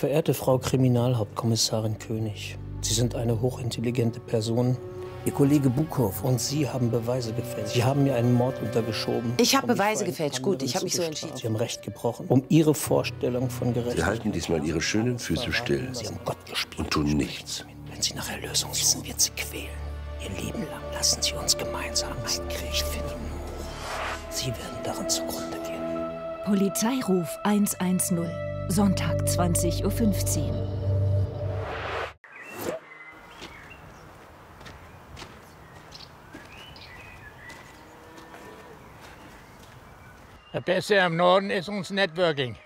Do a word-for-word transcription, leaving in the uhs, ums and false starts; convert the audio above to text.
Verehrte Frau Kriminalhauptkommissarin König, Sie sind eine hochintelligente Person. Ihr Kollege Bukow und Sie haben Beweise gefälscht. Sie haben mir einen Mord untergeschoben. Ich habe um mich Beweise vor einen gefälscht. Gut, anderen ich habe mich zu so bestrafen. entschieden. Sie haben Recht gebrochen, um Ihre Vorstellung von Gerechtigkeit. Sie halten diesmal Ihre schönen Füße still Sie haben Gott gespielt und tun nichts. Wenn Sie nach Erlösung suchen, wird Sie quälen. Ihr Leben lang lassen Sie uns gemeinsam ein Gericht finden. Sie werden daran zugrunde gehen. Polizeiruf eins eins null. Sonntag zwanzig Uhr fünfzehn. Das Beste am Norden ist uns Networking.